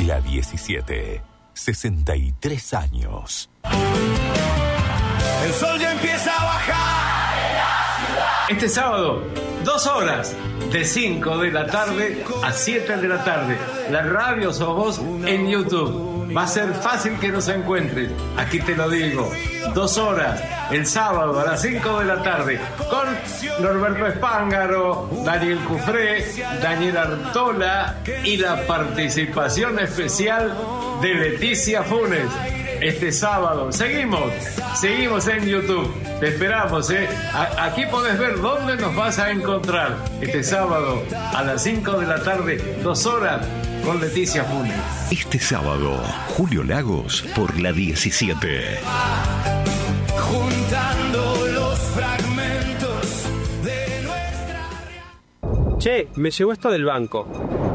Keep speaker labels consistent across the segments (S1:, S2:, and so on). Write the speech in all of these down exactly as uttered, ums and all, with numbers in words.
S1: La diecisiete, sesenta y tres años.
S2: El sol ya empieza a bajar en la ciudad.
S3: Este sábado, dos horas, de cinco de la tarde a siete de la tarde. La radio sos vos en YouTube. Va a ser fácil que nos encuentres. Aquí te lo digo. Dos horas, el sábado a las cinco de la tarde, con Norberto Espángaro, Daniel Cufré, Daniel Artola y la participación especial de Leticia Funes. Este sábado, seguimos, seguimos en YouTube. Te esperamos, ¿eh? A- aquí podés ver dónde nos vas a encontrar. Este sábado a las cinco de la tarde, dos horas, con Leticia Funes.
S1: Este sábado, Julio Lagos por la diecisiete.
S2: Juntando los fragmentos de nuestra...
S4: Che, me llegó esto del banco.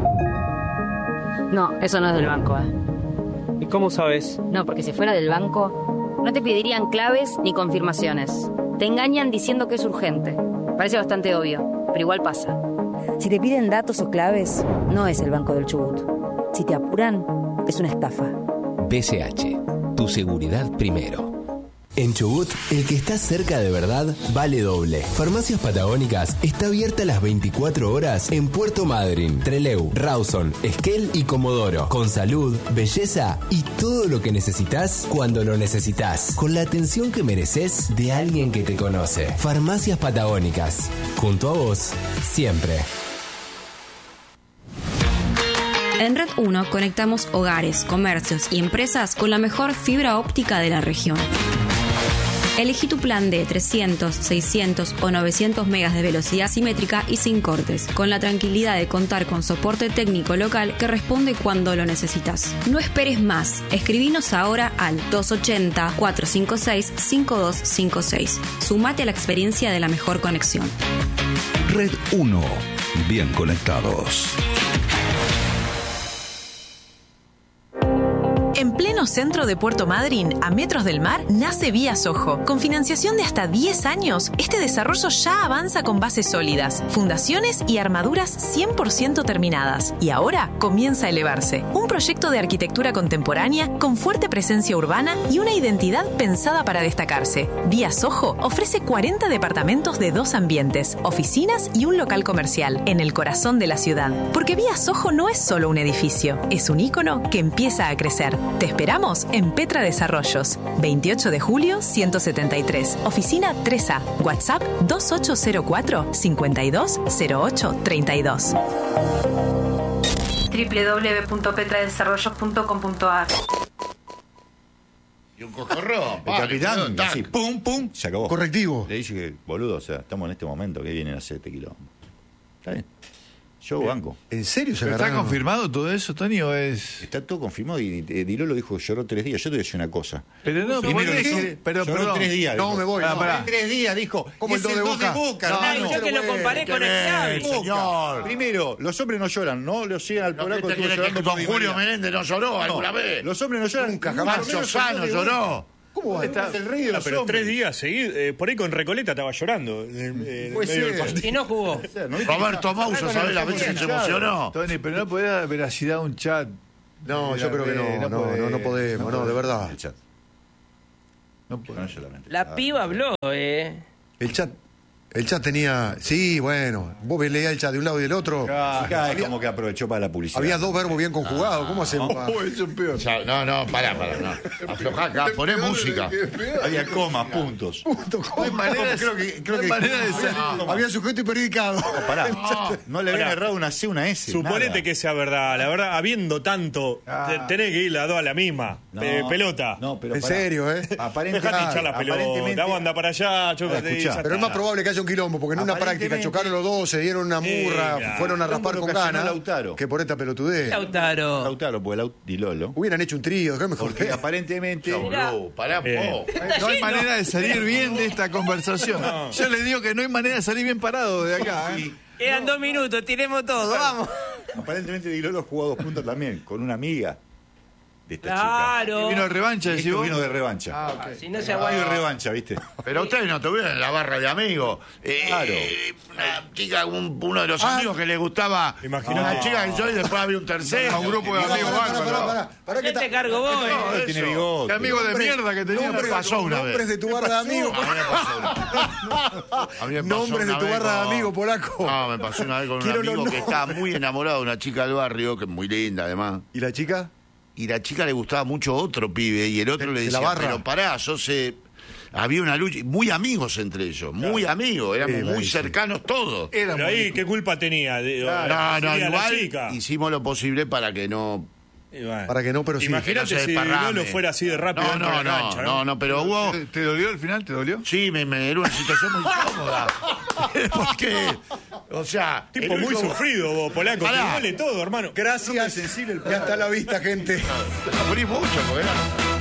S5: No, eso no es del banco, ¿eh?
S4: ¿Y cómo sabes?
S5: No, porque si fuera del banco, no te pedirían claves ni confirmaciones. Te engañan diciendo que es urgente. Parece bastante obvio, pero igual pasa. Si te piden datos o claves, no es el Banco del Chubut. Si te apuran, es una estafa.
S6: B C H, tu seguridad primero. En Chubut, el que está cerca de verdad vale doble. Farmacias Patagónicas está abierta las veinticuatro horas en Puerto Madryn, Trelew, Rawson, Esquel y Comodoro. Con salud, belleza y todo lo que necesitas cuando lo necesitas. Con la atención que mereces de alguien que te conoce. Farmacias Patagónicas. Junto a vos, siempre.
S7: En Red uno conectamos hogares, comercios y empresas con la mejor fibra óptica de la región. Elegí tu plan de trescientos, seiscientos o novecientos megas de velocidad simétrica y sin cortes, con la tranquilidad de contar con soporte técnico local que responde cuando lo necesitas. No esperes más. Escribinos ahora al dos ochenta, cuatrocientos cincuenta y seis, cincuenta y dos cincuenta y seis. Sumate a la experiencia de la mejor conexión.
S1: Red uno. Bien conectados.
S8: En pleno centro de Puerto Madryn, a metros del mar, nace Vía Sojo. Con financiación de hasta diez años, este desarrollo ya avanza con bases sólidas, fundaciones y armaduras cien por ciento terminadas. Y ahora comienza a elevarse. Un proyecto de arquitectura contemporánea con fuerte presencia urbana y una identidad pensada para destacarse. Vía Sojo ofrece cuarenta departamentos de dos ambientes, oficinas y un local comercial, en el corazón de la ciudad. Porque Vía Sojo no es solo un edificio, es un ícono que empieza a crecer. Te esperamos en Petra Desarrollos, veintiocho de julio ciento setenta y tres, oficina tres A, WhatsApp dos ocho cero cuatro, cinco dos cero ocho tres dos.
S9: doble u doble u doble u punto petra desarrollos punto com punto a r.
S10: Y un cocorrón.
S11: El capitán, así, pum, pum, se acabó.
S10: Correctivo.
S11: Le dije que, boludo, o sea, estamos en este momento que vienen a hacer este quilombo. Está bien. Yo banco.
S10: ¿En serio se
S12: ¿Pero
S10: agarraron?
S12: está confirmado todo eso, Tony, o es...?
S11: Está todo confirmado y eh, Dilolo dijo lloró tres días. Yo te voy a decir una cosa.
S12: Pero no,
S11: Primero
S12: ¿por qué?
S11: dijo,
S12: Pero,
S11: lloró
S12: perdón.
S11: tres días.
S10: No,
S11: dijo.
S10: me voy.
S12: Ah,
S10: no.
S12: pará.
S11: En tres días dijo.
S10: ¿Cómo
S11: es
S10: el dos de Boca?
S11: Boca,
S10: No,
S11: hermano.
S10: yo que lo comparé
S11: Qué
S10: con el
S11: bien,
S10: Xavi.
S11: señor. Primero, los hombres no lloran, ¿no? Los llegan al
S10: ¿No
S11: polaco.
S10: te
S11: estuvo
S10: crees
S11: llorando
S10: que
S11: por
S10: Don
S11: Di
S10: Julio
S11: María.
S10: Menéndez no lloró alguna vez?
S11: Los hombres no lloran.
S10: Nunca, jamás.
S11: Mucho menos
S10: Sano
S11: el
S10: lloró.
S11: ¿Cómo va?
S10: Está-
S11: Es el rey de
S13: Ah,
S11: los
S13: pero
S11: hombres.
S13: tres días seguidos, eh, por ahí con Recoleta estaba llorando en, en el
S11: Puede
S13: medio del
S11: ser.
S13: partido.
S9: Y no jugó.
S11: ¿No viste?
S10: Roberto Mauso, ¿sabés las veces que se emocionó?
S12: Tony, pero no podés dar veracidad a un chat.
S10: No,
S12: De
S10: yo
S12: la
S10: creo que
S12: red,
S10: no, no,
S12: podés,
S10: no, no podemos, no, de verdad.
S11: El chat.
S12: No podés.
S11: No solamente.
S9: La piba habló, eh.
S10: El chat, el chat tenía, sí, bueno, vos leías el chat de un lado y del otro.
S11: Acá es
S10: Había,
S11: como que aprovechó para la publicidad.
S10: había dos verbos bien conjugados, ¿cómo hacemos?
S12: Oh, eso es peor.
S10: Ya, no, no, pará, pará, no. Aflojá acá, poné música.
S11: Había comas, puntos.
S10: Punto,
S12: No hay manera de-
S11: Creo que, creo
S12: no hay
S11: que
S12: manera de salir.
S10: Había sujeto y predicado.
S11: Pará, no le habían
S13: Pará.
S11: errado una C, una S.
S13: Suponete
S11: nada.
S13: que sea verdad. La verdad, habiendo tanto,
S12: Ah.
S13: te- tenés que ir las dos a la misma.
S11: No,
S13: Eh, pelota.
S11: No, pero
S10: En
S11: pará.
S10: serio, ¿eh?
S11: Aparentemente,
S13: Dejate hinchar la pelota.
S11: aparentemente-
S13: Vos anda para allá, chócate
S11: Ahora,
S13: y
S11: escuchá.
S13: ya
S10: Pero es
S13: está.
S10: más probable que haya un quilombo, porque en una práctica
S11: Aparentemente-
S10: chocaron los dos, se dieron una murra,
S13: Venga.
S10: fueron a raspar
S11: Lo
S10: con
S11: ocasionó
S10: ganas,
S11: Lautaro.
S10: que por esta pelotudez.
S9: Lautaro.
S11: Lautaro, porque Laut y Lolo.
S10: Hubieran hecho un trío, déjame
S11: Porque
S10: joder.
S11: aparentemente.
S10: Boludo, pará,
S13: Bien.
S10: po.
S12: No hay manera de salir bien de esta conversación. Yo les digo que no hay manera de salir bien parado de acá. ¿eh?
S9: Quedan dos minutos, tiremos todo, vamos.
S11: Aparentemente Di Lolo jugó a dos puntos también, con una amiga. de esta
S9: Claro.
S11: chica.
S12: ¿Vino de revancha, decís
S11: Esto
S12: vos?
S11: vino de revancha.
S12: Ah, ok.
S9: Si no se
S11: Vino de
S9: aguanta.
S11: revancha, ¿viste?
S14: Pero ustedes no tuvieron en la barra de amigos. Eh,
S11: Claro.
S14: eh, una chica, un- uno de los
S10: Ah.
S14: amigos que le gustaba.
S13: Imagínate.
S14: Una chica que yo y después había un tercero.
S12: Un grupo de
S10: Pará,
S12: amigos
S10: pará, pará,
S12: bárbaros.
S10: pará, pará, pará, que
S9: ¿Qué te
S10: está-
S9: cargo vos?
S14: No,
S9: eh?
S14: eso.
S11: Tiene bigote.
S12: Qué amigo de mierda que tenía.
S10: Nombres,
S14: pasó una
S10: nombres
S14: vez.
S10: de tu barra de amigos.
S14: A mí me pasó una- a mí me pasó
S10: Nombres de
S14: una
S10: tu
S14: vez
S10: barra de
S14: con-
S10: amigos, polaco.
S14: No, me pasó una vez con un
S10: Quiero
S14: amigo
S10: los
S14: que
S10: nombres.
S14: estaba muy enamorado de una chica del barrio, que es muy linda además.
S10: ¿Y la chica?
S14: Y la chica le gustaba mucho otro pibe y el otro
S10: ¿De-
S14: le
S10: de
S14: decía,
S10: la barra?
S14: pero pará, yo sé... Había una lucha, muy amigos entre ellos, muy amigos, éramos
S10: Sí,
S14: muy
S10: sí.
S14: cercanos todos.
S12: Era
S13: Pero
S12: muy-
S13: ahí, ¿qué culpa tenía? De,
S14: No, no,
S13: sería la
S14: igual
S13: chica.
S14: hicimos lo posible para que no...
S13: Y bueno.
S10: Para que no, pero sí.
S13: Imagínate
S14: que no se
S13: si
S14: desparrame.
S13: Lolo fuera así de rápido
S14: No,
S13: dentro
S14: no,
S13: de la
S14: no,
S13: cancha,
S14: no, no, pero hubo...
S12: ¿Te, te dolió al final? ¿Te dolió?
S14: Sí, me, me era una situación muy cómoda. Porque, o sea...
S13: Tipo
S14: el
S13: muy
S14: único-
S13: sufrido, vos, polaco. Te
S14: Pará.
S13: duele todo, hermano.
S10: Gracias. Y hasta la vista, gente.
S14: Sufrí mucho, porque era-